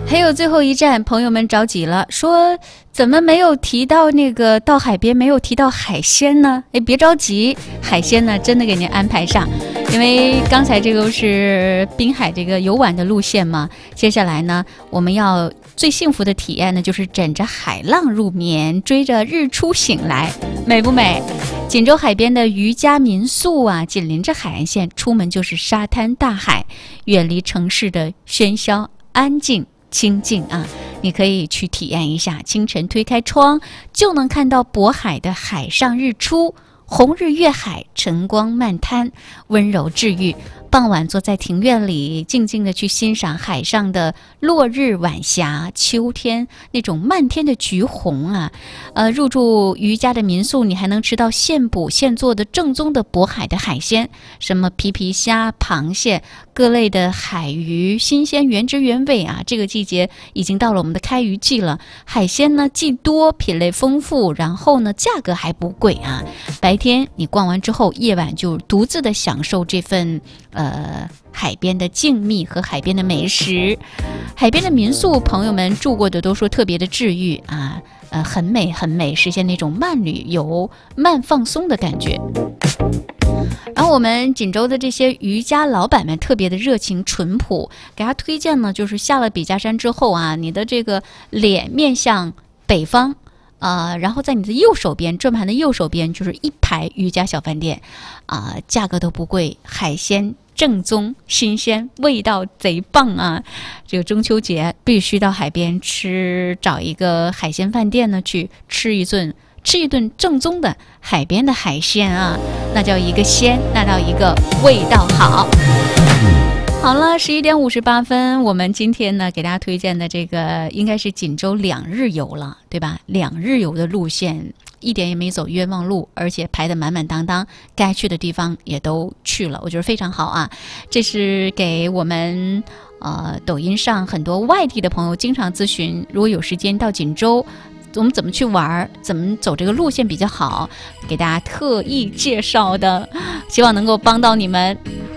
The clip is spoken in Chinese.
还有最后一站，朋友们着急了，说怎么没有提到那个到海边没有提到海鲜呢？哎，别着急，海鲜呢真的给您安排上，因为刚才这个是滨海这个游玩的路线嘛。接下来呢，我们要最幸福的体验呢，就是枕着海浪入眠，追着日出醒来，美不美？锦州海边的渔家民宿啊，紧邻着海岸线，出门就是沙滩大海，远离城市的喧嚣，安静清静啊，你可以去体验一下。清晨推开窗，就能看到渤海的海上日出，红日跃海，晨光漫滩，温柔治愈。傍晚坐在庭院里，静静地去欣赏海上的落日晚霞，秋天那种漫天的橘红啊。入住渔家的民宿，你还能吃到现捕现做的正宗的渤海的海鲜，什么皮虾、螃蟹，各类的海鱼，新鲜原汁原味啊。这个季节已经到了我们的开渔季了，海鲜呢既多，品类丰富，然后呢价格还不贵啊。白天你逛完之后，夜晚就独自的享受这份海边的静谧和海边的美食。海边的民宿，朋友们住过的都说特别的治愈啊，很美很美，实现那种慢旅游、慢放松的感觉。然后我们锦州的这些渔家老板们特别的热情淳朴，给他推荐呢，就是下了笔架山之后啊，你的这个脸面向北方。然后在你的右手边，转盘的右手边就是一排渔家小饭店，价格都不贵，海鲜正宗新鲜，味道贼棒啊！这个中秋节必须到海边找一个海鲜饭店呢，去吃一顿正宗的海边的海鲜啊，那叫一个鲜，那叫一个味道好。好了，11点58分，我们今天呢给大家推荐的这个应该是锦州2日游了，对吧？2日游的路线一点也没走冤枉路，而且排得满满当当，该去的地方也都去了，我觉得非常好啊。这是给我们抖音上很多外地的朋友经常咨询，如果有时间到锦州，我们怎么去玩，怎么走这个路线比较好，给大家特意介绍的，希望能够帮到你们。